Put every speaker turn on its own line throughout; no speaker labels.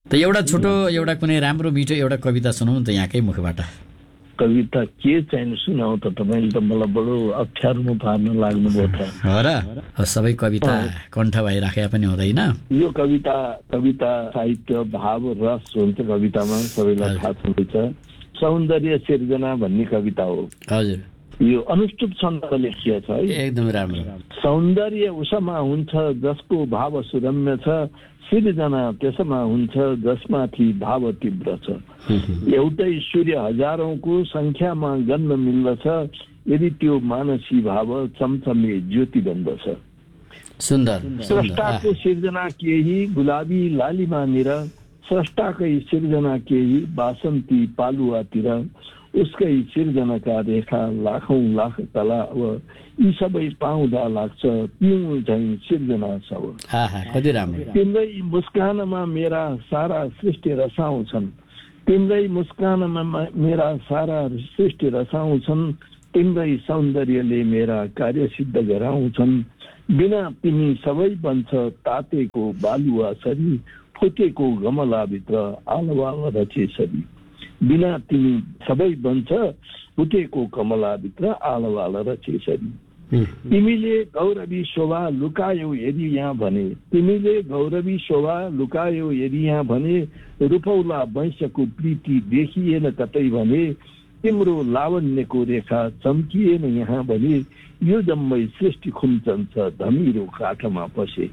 त एउटा छोटो एउटा कुनै राम्रो मिठो एउटा कविता सुनाउँ त यहाँकै मुखबाट।
कविता के चाहिँ सुनाउ त तपाईँले त मलाई बडो अप्ठ्यारोमा पार्न लाग्नुभयो त।
हो र सबै कविता कण्ठ भइराखे पनि हुँदैन।
यो कविता साहित्य भाव रस हुन्छ कवितामा, सबैलाई थाहा छँदैछ। सौन्दर्य सिर्जना भन्ने कविता हो।
हजुर,
यो अनुष्टुप छन्दमा लेखिएको छ है,
एकदम राम्रो।
सौन्दर्य उसमा हुन्छ जसको भाव सुरम्य छ, सिर्जना त्यसमा हुन्छ जसमाथि भाव तीव्र छ। एउटै सूर्य हजारौंको संख्यामा गन्न मिल्दछ, यदि त्यो मानसी भाव चमचमे ज्योति बन्दछ।
सुन्दर।
स्रष्टाको सिर्जना केही गुलाबी लालिमानिर, स्रष्टाकै सिर्जना केही बासन्ती पालुवातिर, उसकै सिर्जनाका रेखा लाखौं लाख तला। अब यी सबै पाउँदा लाग्छ पिउँ झैँ सिर्जना सब।
कति राम्रो।
तिम्रै मुस्कानमा मेरा सारा सृष्टि रसाउँछन्, तिम्रै मुस्कानमा मेरा सारा सृष्टि रसाउँछन्, तिम्रै सौन्दर्यले मेरा कार्य सिद्ध गराउँछन्। बिना तिमी सबै बन्छ तातेको बालुवा सरी, फुटेको गमलाभित्र आलवाल रचेसरी। बिना तिमी सबै बन्छ फुटेको कमलाभित्र आलवाल रचेसरी। तिमीले गौरवी शोभा लुकायौ यदि यहाँ भने, तिमीले गौरवी शोभा लुकायौ यदि यहाँ भने, रूपौला वैश्यको प्रीति देखिएन कतै भने, तिम्रो लावण्यको रेखा चम्किएन यहाँ भने, यो जम्मै सृष्टि खुम्चन्छ धमिरो काठमा पसे।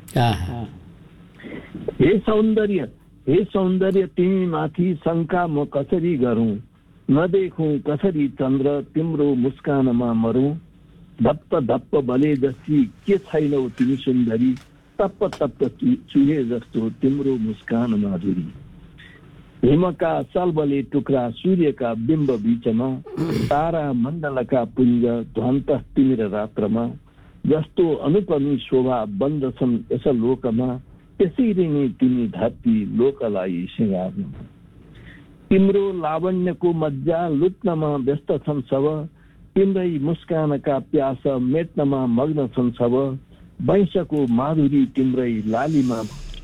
हे सौन्दर्य तिमी माथि शङ्का म कसरी गरौँ, नदेखौँ कसरी चन्द्र तिम्रो मुस्कानमा मरौँ। धप्प धप्प बले जस्ती के छैनौ तिमी सुन्दरी, तप्प तप्प चुहे जस्तो तिम्रो मुस्कान माधुरी। हिमका सलबले टुक्रा सूर्यका बिम्ब बीचमा, तारा मण्डलका पुञ्ज ध्वन्त तिमिर रात्रमा। जस्तो अनुपमी शोभा बन्दछन् यस लोकमा, त्यसरी नै तिमी धरती लोकलाई सिँगार्नु। तिम्रो लावण्यको मज्जा लुट्नमा व्यस्त छन् सब, तिम्रै मुस्कानका प्यास मेट्नमा मग्न छन् सब। वैश्यको माधुरी तिम्रै लालीमा,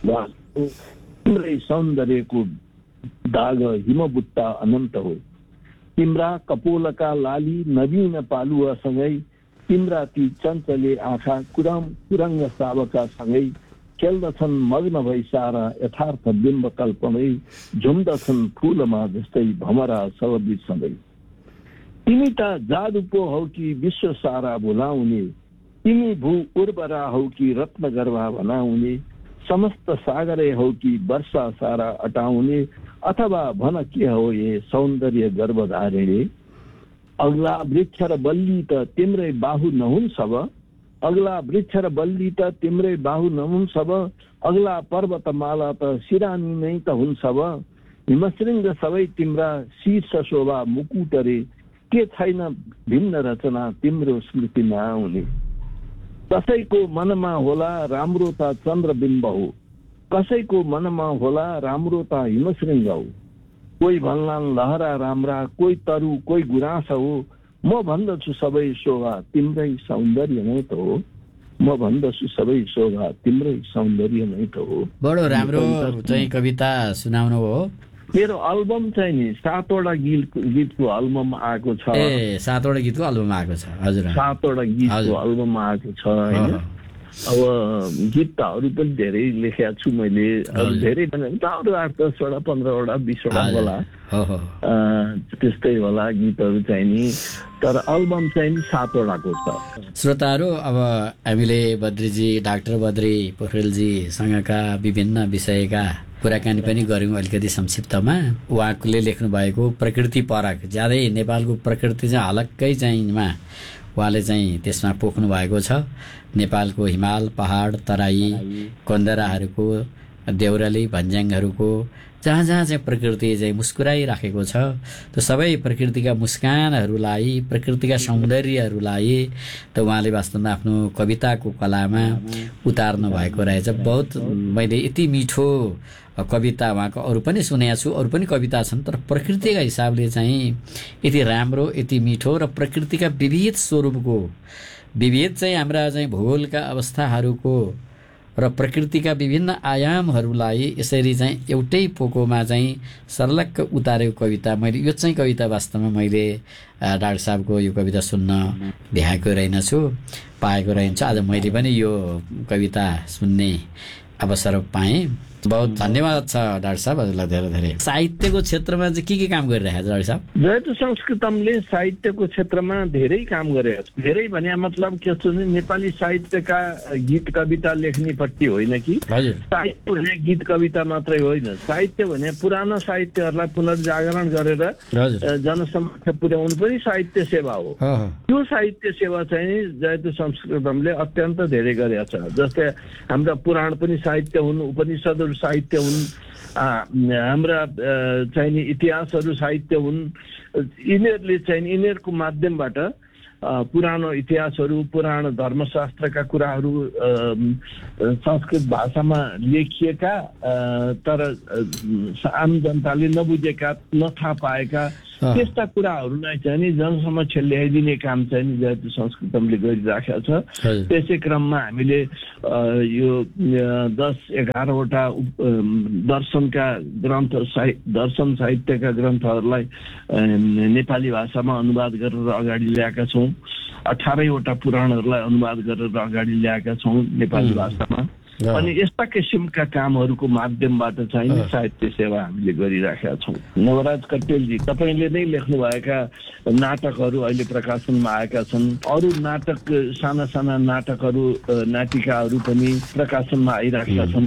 तिम्रै सौन्दर्यको दाग हिमबुट्टा अनन्त हो। तिम्रा कपोलका लाली नवीन पालुवासँगै, तिम्रा ती चञ्चले आँखा कुरङ्ग सावका सँगै, खेल्दछन् मग्न भई सारा यथार्थ बिम्ब कल्पनै, झुम्दछन् फुलमा जस्तै भमरा सवबिसँगै। तिमी त जादु पो हौ कि विश्व सारा भुलाउने, तिमी भू उर्वरा हौ कि रत्न गर्भा बनाउने, समस्त सागरै हौ कि वर्षा सारा अटाउने, अथवा भन के हो ये सौन्दर्य गर्भधारिणी। अग्ला वृक्ष र बल्ली त तिम्रै बाहु नहुन् सब, अग्ला वृक्ष र बल्ली त तिम्रै बाहु नहुन् सब, अग्ला पर्वतमाला त सिरानी नै त हुन् सब। हिमशृङ्ग सबै तिम्रा शीर्ष शोभा मुकुट रे, के छैन भिन्न रचना तिम्रो स्मृतिमा आउने। कसैको मनमा होला राम्रो त चन्द्रबिम्ब हो, कसैको मनमा होला राम्रो त हिमशृङ्ग हो। कोही भन्लान् लहरा राम्रा, कोही तरु कोही गुराँस हो, म भन्दछु सबै शोभा तिम्रै सौन्दर्य नै त हो, म भन्दछु सबै शोभा तिम्रै सौन्दर्य नै त हो।
बडो राम्रो चाहिँ कविता सुनाउनु हो।
मेरो एल्बम चाहिँ नि 7 वटा गीतको एल्बम आएको छ।
7 वटा गीतको एल्बम आएको छ। हजुर,
7 वटा गीतको एल्बम आएको छ हैन। अब गीत त अरू पनि धेरै लेखेको छु मैले, धेरै भने त अरू 8-10 वटा 15 वटा 20 वटा होला, त्यस्तै होला गीतहरू चाहिँ नि, तर एल्बम चाहिँ नि 7 वटाको छ।
श्रोताहरू, अब हामीले बद्रीजी, डाक्टर बद्री पोखरेलजीसँगका विभिन्न विषयका कुराकानी पनि गऱ्यौँ अलिकति संक्षिप्तमा। उहाँले लेख्नु भएको प्रकृति परक, ज्यादै नेपालको प्रकृति चाहिँ हलक्कै चाहिँमा उहाँले चाहिँ त्यसमा पोख्नु भएको छ। नेपालको हिमाल, पहाड, तराई, कन्दराहरूको, देउराली, भन्ज्याङहरूको जहाँ जहाँ चाहिँ प्रकृति चाहिँ मुस्कुराइराखेको छ, त्यो सबै प्रकृतिका मुस्कानहरूलाई, प्रकृतिका सौन्दर्यहरूलाई त उहाँले वास्तवमा आफ्नो कविताको कलामा उतार्नु भएको रहेछ। बहुत मैले यति मिठो कविता उहाँको अरू पनि सुनेको छु, अरू पनि कविता छन्, तर प्रकृतिका हिसाबले चाहिँ यति राम्रो, यति मिठो र प्रकृतिका विविध स्वरूपको, विविध चाहिँ हाम्रा चाहिँ भूगोलका अवस्थाहरूको र प्रकृतिका विभिन्न आयामहरूलाई यसरी चाहिँ एउटै पोकोमा चाहिँ सर्लक्क उतारेको कविता मैले यो चाहिँ कविता वास्तवमा मैले डाक्टर साहबको यो कविता सुन्न भ्याएको रहेनछु, पाएको रहेछ। आज मैले पनि यो कविता सुन्ने अवसर पाएँ। बहुत धन्यवाद छ डाक्टर साहब, हजुरलाई धेरै धेरै। साहित्यको क्षेत्रमा चाहिँ के काम गरिरहेको छ डाक्टर साहब?
जयतु संस्कृतमले साहित्यको क्षेत्रमा धेरै काम गरेको छ। धेरै भने मतलब के छ भने नेपाली साहित्यका गीत कविता लेख्नेपट्टि होइन कि, साहित्य भने गीत कविता मात्रै होइन। साहित्य भने पुरानो साहित्यहरूलाई पुनर्जागरण गरेर जनसमक्ष पुर्याउनु पनि साहित्य सेवा हो। त्यो साहित्य सेवा चाहिँ जयतु संस्कृतमले अत्यन्त धेरै गरेको छ। जस्तै हाम्रा पुराण पनि साहित्य हुन्, उपनिषदहरू साहित्य हुन्, हाम्रा चाहिने इतिहासहरू साहित्य हुन्। यिनीहरूले चाहिँ यिनीहरूको माध्यमबाट पुरानो इतिहासहरू, पुराण धर्मशास्त्रका कुराहरू संस्कृत भाषामा लेखिएका तर आम जनताले नबुझेका, नथाहा पाएका त्यस्ता कुराहरूलाई चाहिँ नि जनसमक्ष ल्याइदिने काम चाहिँ नि जयतु संस्कृतमले गरिराखेको छ। त्यसै क्रममा हामीले यो 10-11 वटा दर्शनका ग्रन्थ, दर्शन साहित्यका ग्रन्थहरूलाई नेपाली भाषामा अनुवाद गरेर अगाडि ल्याएका छौँ। 18 वटा पुराणहरूलाई अनुवाद गरेर अगाडि ल्याएका छौँ नेपाली भाषामा। अनि यस्ता किसिमका कामहरूको माध्यमबाट चाहिँ साहित्य सेवा हामीले गरिराखेका छौँ। नवराज कट्टेलजी, तपाईँले नै लेख्नुभएका नाटकहरू अहिले प्रकाशनमा आएका छन्। अरू नाटक, साना साना नाटकहरू, नाटिकाहरू पनि प्रकाशनमा आइरहेका छन्।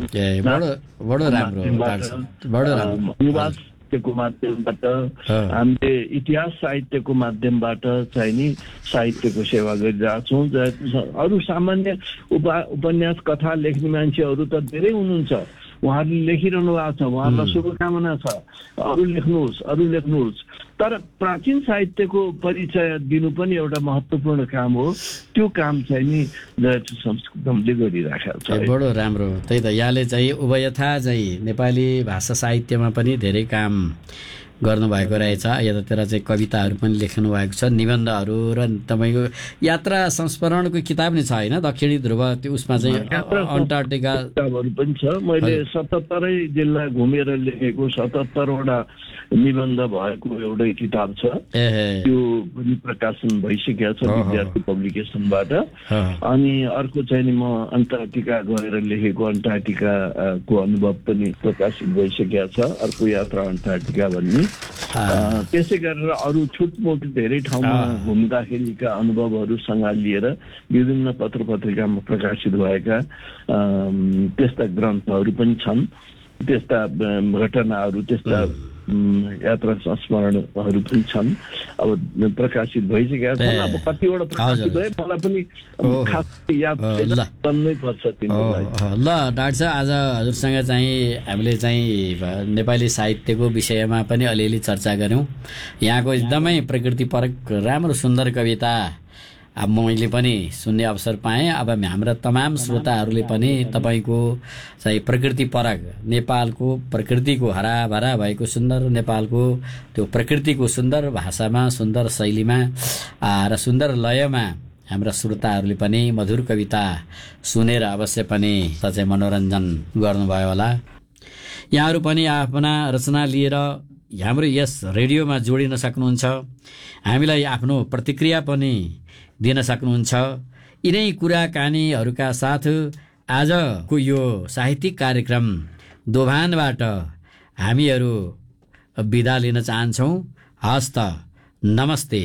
को माध्यमबाट हामीले इतिहास साहित्यको माध्यमबाट चाहिँ नि साहित्यको सेवा गरिरहेका छौँ। अरू सामान्य उपन्यास कथा लेख्ने मान्छेहरू त धेरै हुनुहुन्छ, उहाँहरूले लेखिरहनु भएको छ, उहाँहरूलाई शुभकामना छ, अरू लेख्नुहोस्। तर प्राचीन साहित्यको परिचय दिनु पनि एउटा महत्त्वपूर्ण काम हो। त्यो काम चाहिँ नि संस्कृतमले गरिराखेको छ।
बडो राम्रो। त्यही त यहाँले चाहिँ उभयथा चाहिँ नेपाली भाषा साहित्यमा पनि धेरै काम गर्नुभएको रहेछ। यतातिर चाहिँ कविताहरू पनि लेख्नु भएको छ, निबन्धहरू, र तपाईँको यात्रा संस्मरणको किताब नै छ होइन, दक्षिणी ध्रुव, त्यो उसमा चाहिँ अन्टार्कटिका
किताबहरू पनि छ। मैले 77 जिल्ला घुमेर लेखेको 77 वटा निबन्ध भएको एउटै किताब छ। त्यो पनि प्रकाशन भइसकेको छ विद्यार्थी पब्लिकेसनबाट। अनि अर्को चाहिँ नि म अन्टार्कटिका गएर लेखेको अन्टार्कटिकाको अनुभव पनि प्रकाशित भइसकेको छ, अर्को यात्रा अन्टार्कटिका भन्ने। त्यसै गरेर अरू छुटमुट धेरै ठाउँमा घुम्दाखेरिका अनुभवहरू सँगालिएर विभिन्न पत्र पत्रिकामा प्रकाशित भएका त्यस्ता ग्रन्थहरू पनि छन्। त्यस्ता घटनाहरू, त्यस्ता यात्रा संस्मरणहरू पनि छन्। अब प्रकाशित भइसकेका छन्। अब कतिवटा प्रकाशित भए मलाई पनि खास याद गर्नै पर्छ।
ल डाक्टर साहब, आज हजुरसँग चाहिँ हामीले चाहिँ नेपाली साहित्यको विषयमा पनि अलिअलि चर्चा गऱ्यौँ। यहाँको एकदमै प्रकृतिपरक राम्रो सुन्दर कविता अब मैले पनि सुन्ने अवसर पाएँ। अब हाम्रा तमाम श्रोताहरूले पनि तपाईँको चाहिँ प्रकृतिपरक नेपालको प्रकृतिको हराभरा भएको सुन्दर नेपालको त्यो प्रकृतिको सुन्दर भाषामा, सुन्दर शैलीमा र सुन्दर लयमा हाम्रा श्रोताहरूले पनि मधुर कविता सुनेर अवश्य पनि चाहिँ मनोरञ्जन गर्नुभयो होला। यहाँहरू पनि आफ्ना रचना लिएर हाम्रो यस रेडियोमा जोडिन सक्नुहुन्छ। हामीलाई आफ्नो प्रतिक्रिया पनि दिन सक्नुहुन्छ। यिनै कुराकानीहरूका साथ आजको यो साहित्यिक कार्यक्रम दोभानबाट हामीहरू बिदा लिन चाहन्छौँ। हस्त, नमस्ते।